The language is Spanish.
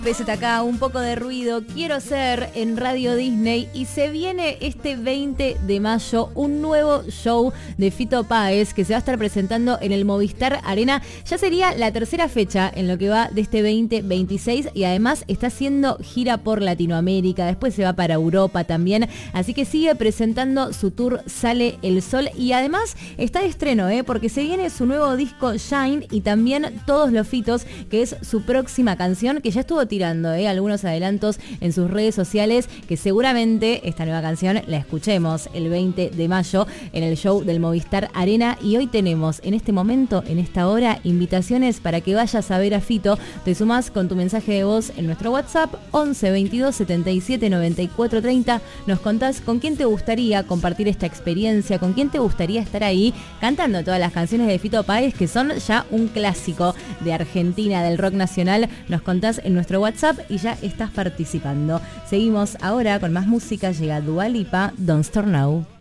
Veces acá, un poco de ruido, quiero ser en Radio Disney y se viene este 20 de mayo un nuevo show de Fito Páez que se va a estar presentando en el Movistar Arena. Ya sería la tercera fecha en lo que va de este 2026 y además está haciendo gira por Latinoamérica, después se va para Europa también, así que sigue presentando su tour Sale el Sol y además está de estreno, porque se viene su nuevo disco Shine y también Todos los Fitos, que es su próxima canción que ya estuvo tirando algunos adelantos en sus redes sociales, que seguramente esta nueva canción la escuchemos el 20 de mayo en el show del Movistar Arena. Y hoy tenemos en este momento, en esta hora, invitaciones para que vayas a ver a Fito. Te sumás con tu mensaje de voz en nuestro WhatsApp 11 22 77 94 30. Nos contás con quién te gustaría compartir esta experiencia, con quién te gustaría estar ahí cantando todas las canciones de Fito Páez, que son ya un clásico de Argentina, del rock nacional. Nos contás en nuestro WhatsApp y ya estás participando. Seguimos ahora con más música. Llega Dua Lipa, Don't Start Now.